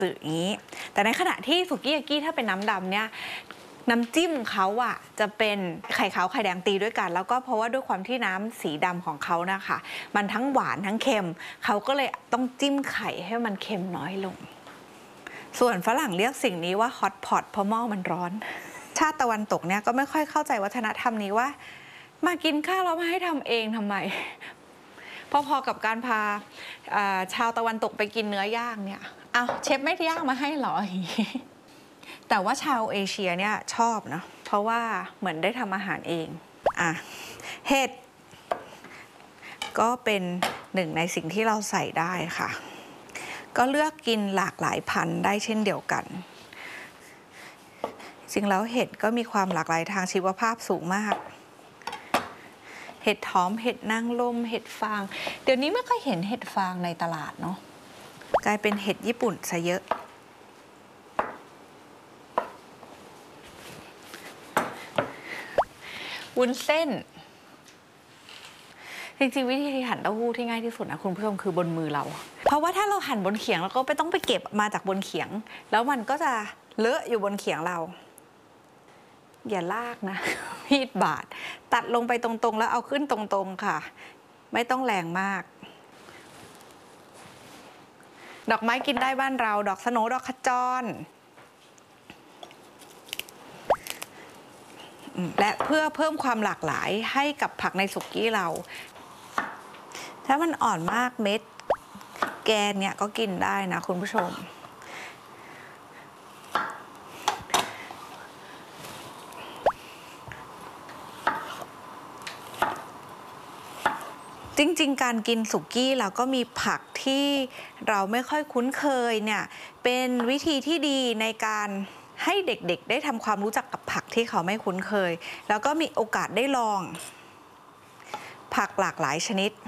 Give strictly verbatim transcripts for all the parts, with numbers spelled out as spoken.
สื่ออย่างนี้แต่ในขณะที่สุกี้ยากิถ้าเป็นน้ำดำเนี่ยน้ำจิ้มเขาอะจะเป็นไข่ขาวไข่แดงตีด้วยกันแล้วก็เพราะว่าด้วยความที่น้ำสีดำของเขานะคะมันทั้งหวานทั้งเค็มเขาก็เลยต้องจิ้มไข่ให้มันเค็มน้อยลงส่วนฝรั่งเรียกสิ่งนี้ว่าฮอตพอตเพราะหม้อมันร้อนชาติตะวันตกเนี่ยก็ไม่ค่อยเข้าใจวัฒนธรรมนี้ว่ามากินข้าวแล้วมาให้ทำเองทำไมพอๆกับการพาชาวตะวันตกไปกินเนื้อย่างเนี่ยเอาเชฟไม่ย่างมาให้หรออย่างนี้แต่ว่าชาวเอเชียเนี่ยชอบนะเพราะว่าเหมือนได้ทำอาหารเองอ่ะเห็ดก็เป็นหนึ่งในสิ่งที่เราใส่ได้ค่ะก็เลือกกินหลากหลายพันธุ์ได้เช่นเดียวกันจริงแล้วเห็ดก็มีความหลากหลายทางชีวภาพสูงมากเห็ดหอมเห็ดนางรมเห็ดฟางเดี๋ยวนี้ไม่ค่อยเห็นเห็ดฟางในตลาดเนาะกลายเป็นเห็ดญี่ปุ่นซะเยอะวุ้นเส้นจริงๆวิธีหั่นเต้าหู้ที่ง่ายที่สุดนะคุณผู้ชมคือบนมือเราเพราะว่าถ้าเราหั่นบนเขียงเราก็ไม่ต้องไปเก็บมาจากบนเขียงแล้วมันก็จะเลอะอยู่บนเขียงเราอย่าลากนะมีดบาดตัดลงไปตรงๆแล้วเอาขึ้นตรงๆค่ะไม่ต้องแรงมากดอกไม้กินได้บ้านเราดอกสโหน่ดอกขจรและเพื่อเพิ่มความหลากหลายให้กับผักในสุกี้เราถ้ามันอ่อนมากเม็ดแกนเนี่ยก็กินได้นะคุณผู้ชมจริงๆการกินสุกี้เราก็มีผักที่เราไม่ค่อยคุ้นเคยเนี่ยเป็นวิธีที่ดีในการให้เด็กๆได้ทำความรู้จักกับผักที่เขาไม่คุ้นเคยแล้วก็มีโอกาสได้ลองผักหลากหลายชนิด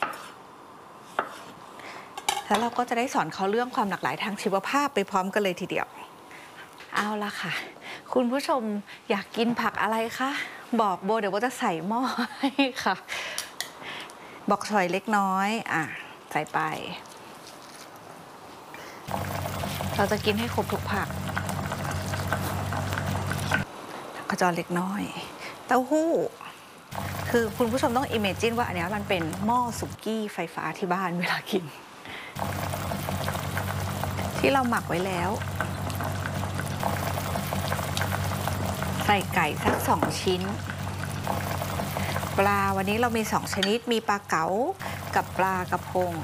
แล้วเราก็จะได้สอนเขาเรื่องความหลากหลายทางชีวภาพไปพร้อมกันเลยทีเดียวเอาละค่ะคุณผู้ชมอยากกินผักอะไรคะบอกโบเดี๋ยวโบจะใส่หม้อให้ค่ะบอกชอยเล็กน้อยอ่ะใส่ไปเราจะกินให้ครบทุกผักขจรเล็กน้อยเต้าหู้คือคุณผู้ชมต้องอิมเมจินว่าอันนี้มันเป็นหม้อสุกี้ไฟฟ้าที่บ้านเวลากินที่เราหมักไว้แล้วใส่ไก่สักสองชิ้นปลาวันนี้เรามีสองชนิดมีปลาเก๋ากับปลากระพง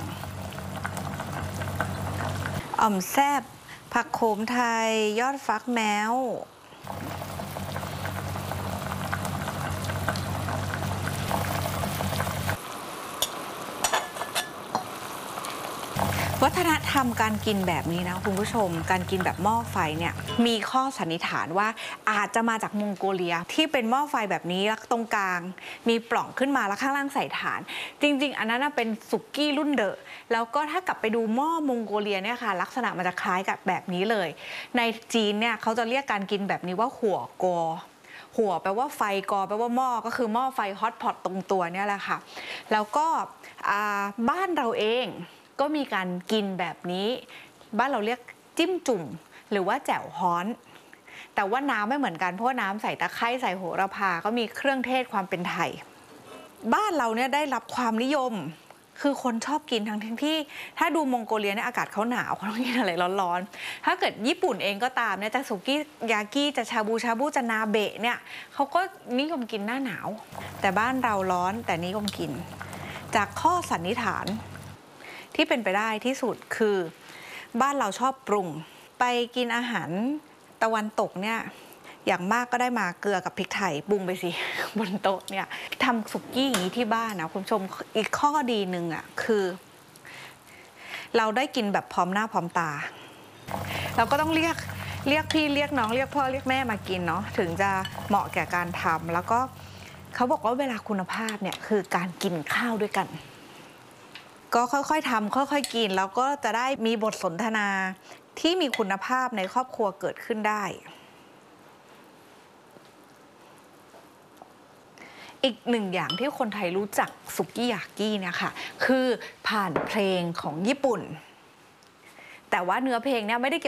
อ่อมแซ่บผักโขมไทยยอดฟักแมววัฒนธรรมการกินแบบนี้นะคุณผู้ชมการกินแบบหม้อไฟเนี่ยมีข้อสันนิษฐานว่าอาจจะมาจากมองโกเลียที่เป็นหม้อไฟแบบนี้แล้วตรงกลางมีปล่องขึ้นมาแล้วข้างล่างใส่ถ่านจริงๆอันนั้นเป็นสุกี้รุ่นเดอะแล้วก็ถ้ากลับไปดูหม้อมองโกเลียเนี่ยค่ะลักษณะมันจะคล้ายกับแบบนี้เลยในจีนเนี่ยเขาจะเรียกการกินแบบนี้ว่าหัวกอหัวแปลว่าไฟกอแปลว่าหม้อก็คือหม้อไฟฮอตพอตตรงตัวเนี่ยแหละค่ะแล้วก็บ้านเราเองก็มีการกินแบบนี้บ้านเราเรียกจิ้มจุ่มหรือว่าแจ่วฮ้อนแต่ว่าน้ำไม่เหมือนกันเพราะว่าน้ำใส่ตะไคร้ใส่โหระพาก็มีเครื่องเทศความเป็นไทยบ้านเราเนี่ยได้รับความนิยมคือคนชอบกินทั้งที่ถ้าดูมองโกเลียเนี่ยอากาศเขาหนาวเขาต้องกินอะไรร้อนๆถ้าเกิดญี่ปุ่นเองก็ตามเนี่ยจะสุกี้ยากิจะชาบูชาบูจะนาเบะเนี่ยเขาก็นิยมกินหน้าหนาวแต่บ้านเราร้อนแต่นิยมกินจากข้อสันนิษฐานที่เป็นไปได้ที่สุดคือบ้านเราชอบปรุงไปกินอาหารตะวันตกเนี่ยอย่างมากก็ได้มาเกลือกับพริกไทยปรุงไปสิบนโต๊ะเนี่ยทำสุกี้อย่างนี้ที่บ้านนะคุณผู้ชมอีกข้อดีหนึ่งอ่ะคือเราได้กินแบบพร้อมหน้าพร้อมตาเราก็ต้องเรียกเรียกพี่เรียกน้องเรียกพ่อเรียกแม่มากินเนาะถึงจะเหมาะแก่การทำแล้วก็เขาบอกว่าเวลาคุณภาพเนี่ยคือการกินข้าวด้วยกันก็ค่อยๆทำค่อยๆกินแล้วก็จะได้มีบทสนทนาที่มีคุณภาพในครอบครัวเกิดขึ้นได้อีกหนึ่งอย่างที่คนไทยรู้จักสุกี้ยากิเนี่ยค่ะคือผ่านเพลงของญี่ปุ่นแต่ว่าเนื้อเพลงเนี่ยไม่ได้